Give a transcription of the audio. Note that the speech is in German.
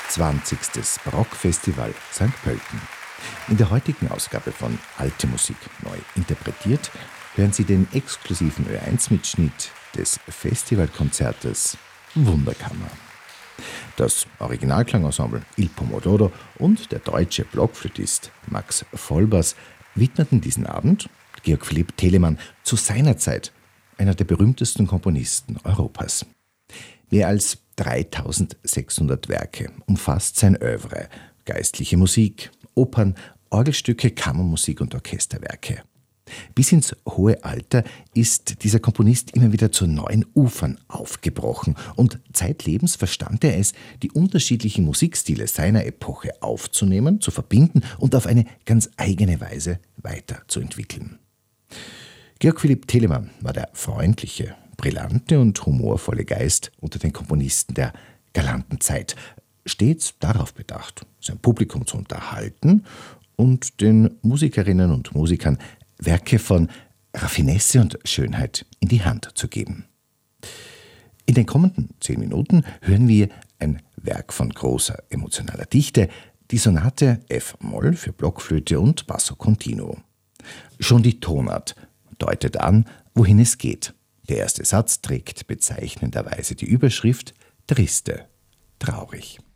20. Barockfestival St. Pölten. In der heutigen Ausgabe von Alte Musik neu interpretiert hören Sie den exklusiven Ö1-Mitschnitt des Festivalkonzertes Wunderkammer. Das Originalklangensemble Il Pomodoro und der deutsche Blockflötist Max Vollbers widmeten diesen Abend Georg Philipp Telemann zu seiner Zeit, einer der berühmtesten Komponisten Europas. Mehr als 3600 Werke umfasst sein Œuvre, geistliche Musik, Opern, Orgelstücke, Kammermusik und Orchesterwerke. Bis ins hohe Alter ist dieser Komponist immer wieder zu neuen Ufern aufgebrochen und zeitlebens verstand er es, die unterschiedlichen Musikstile seiner Epoche aufzunehmen, zu verbinden und auf eine ganz eigene Weise weiterzuentwickeln. Georg Philipp Telemann war der freundliche, brillante und humorvolle Geist unter den Komponisten der galanten Zeit, stets darauf bedacht, sein Publikum zu unterhalten und den Musikerinnen und Musikern Werke von Raffinesse und Schönheit in die Hand zu geben. In den kommenden 10 Minuten hören wir ein Werk von großer emotionaler Dichte, die Sonate F-Moll für Blockflöte und Basso Continuo. Schon die Tonart deutet an, wohin es geht. Der erste Satz trägt bezeichnenderweise die Überschrift Triste, traurig.